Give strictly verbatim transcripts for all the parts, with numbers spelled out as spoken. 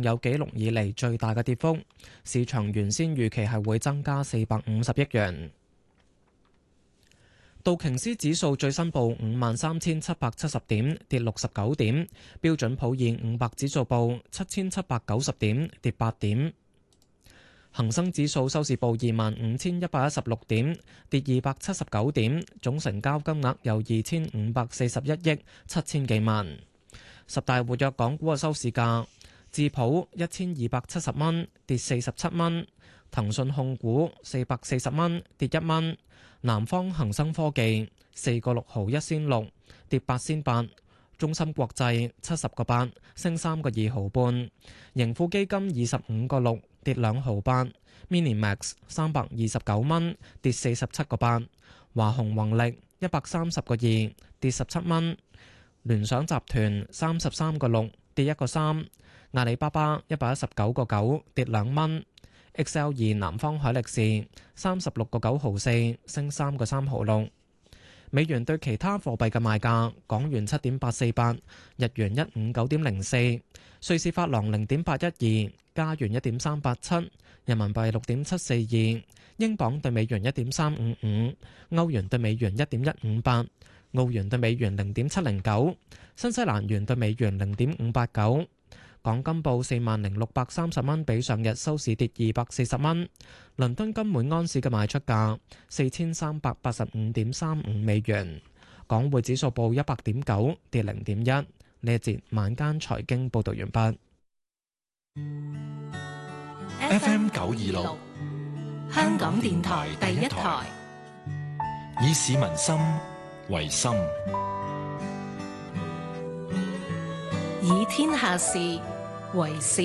有紀錄以嚟最大嘅跌幅，市場原先預期係會增加四百五十億元。道瓊斯指數最新報五萬三千七百七十點，跌六十九點。標準普爾五百指數報七千七百九十點，跌八點。恒生指數收市報二萬五千一百一十六點，跌二百七十九點。總成交金額有二千五百四十一億七千幾萬。十大活躍港股嘅收市價：智普一千二百七十蚊，跌四十七蚊；騰訊控股四百四十蚊，跌一蚊。南方恒生科技四個六毫一仙六，跌八仙八；中芯國際七十個八，升三個二毫半；盈富基金二十五個六，跌兩毫八；Minimax 三百二十九蚊，跌四十七個八；華虹宏力一百三十個二，跌十七蚊；聯想集團三十三個六，跌一個三；阿里巴巴一百一十九個九，跌兩蚊。X L 二南方海力士三十六個九毫四，升三個三毫六。美元對其他貨幣嘅賣價：港元七點八四八，日元一五九點零四，瑞士法郎零點八一二，加元一點三八七，人民幣六點七四二，英鎊對美元一點三五五，歐元對美元一點一五八，澳元對美元零點七零九，新西蘭元對美元零點五八九。港金報四萬零六百三十蚊，比上日收市跌二百四十蚊。倫敦金每安士嘅賣出價四千三百八十五點三五美元。港匯指數報一百點九，跌零點一。呢一節晚間財經報道完畢。 F M 九二六，香港電台第一台，以市民心為心， 以天下事為事。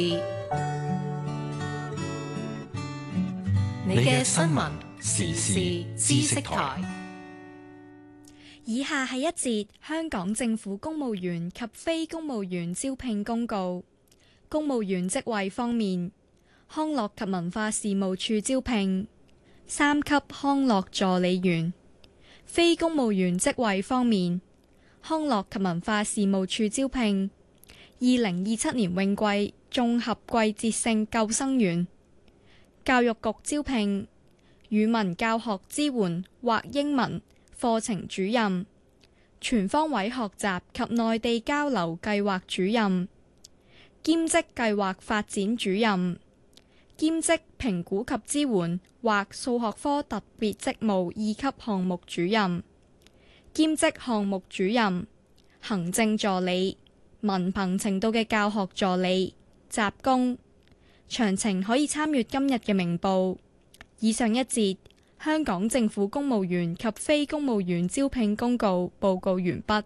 你嘅新聞時事知識台。 以下係一節香港政府公務員及非公務員招聘公告。公務員職位方面，康樂及文化事務處招聘三級康樂助理員。非公務員職位方面，康樂及文化事務處招聘二零二七年泳季綜合季節性救生員。教育局招聘語文教學支援或英文課程主任、全方位學習及內地交流計劃主任、兼職計劃發展主任、兼職評估及支援或數學科特別職務二級項目主任、兼職項目主任、行政助理、文憑程度嘅教學助理、雜工。詳情可以參閱今日嘅明報。以上一節香港政府公務員及非公務員招聘公告報告完畢。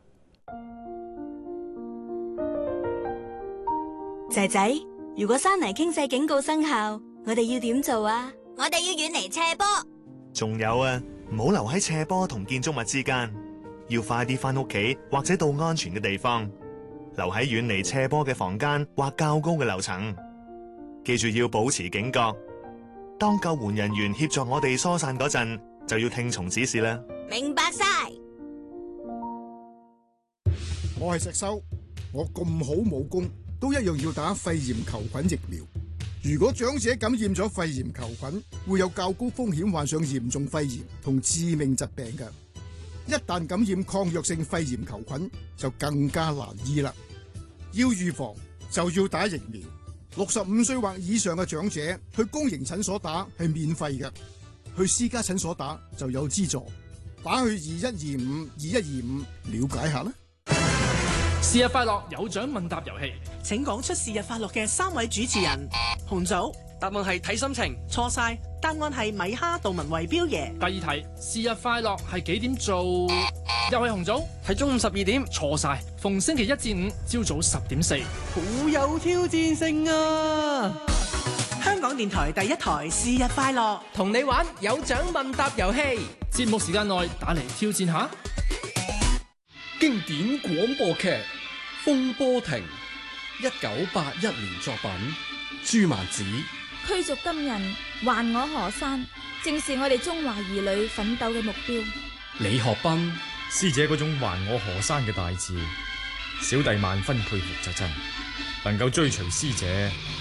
仔仔，如果山泥傾瀉警告生效，我哋要點做啊？ 我哋要遠離斜坡。 仲有啊，唔好留喺斜坡同建築物之間，要快啲返屋企或者到安全嘅地方，留喺遠離斜坡嘅房間或較高嘅樓層。記住要保持警覺，當救援人員協助我哋疏散嗰陣，就要聽從指示啦。 明白晒。 我係石修，我咁好武功，都一樣要打肺炎球菌疫苗。如果長者感染咗肺炎球菌，會有較高風險患上嚴重肺炎同致命疾病嘅。一旦感染抗藥性肺炎球菌，就更加難醫啦。要預防就要打疫苗。六十五歲或以上嘅長者去公營診所打係免費嘅，去私家診所打就有資助。打去二一二五二一二五了解下啦。 是日快樂有獎問答遊戲， 請講出是日快樂嘅三位主持人。紅組答案係睇心情， 錯晒。答案係米哈杜文維彪爺。 第二題，是日快樂係幾點做？又係紅組，係中午十二點，錯晒。逢星期一至五朝早十點四， 好有挑戰性啊！香港電台第一台是日快樂， 同你玩有獎問答遊戲，節目時間內打嚟挑戰下。 經典廣播劇《風波亭》，一九八一年作品，朱曼子。 驅逐金人，還我河山，正是我哋中華兒女奮鬥嘅目標。 李學斌， 師姐嗰種還我河山嘅大志，小弟萬分佩服就真，能夠追隨師姐。